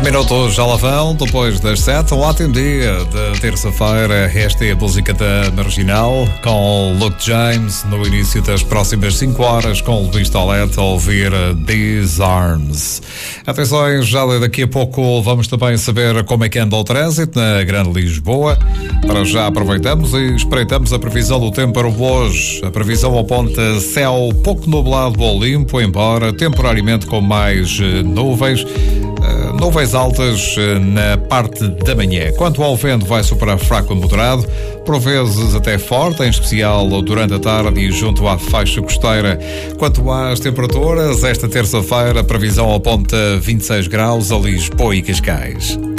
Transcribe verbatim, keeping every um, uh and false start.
minutos já lá vão, depois das sete, um ótimo dia de terça-feira. Esta é a música da Marginal, com Luke James, no início das próximas cinco horas, com Luís Toledo a ouvir These Arms. Atenção, já daqui a pouco vamos também saber como é que anda o trânsito na Grande Lisboa. Para já aproveitamos e espreitamos a previsão do tempo para hoje. A previsão aponta céu pouco nublado ou limpo, embora temporariamente com mais nuvens. Uh, nuvens altas uh, na parte da manhã. Quanto ao vento, vai superar fraco a moderado, por vezes até forte, em especial durante a tarde e junto à faixa costeira. Quanto às temperaturas, esta terça-feira a previsão aponta vinte e seis graus a Lisboa e Cascais.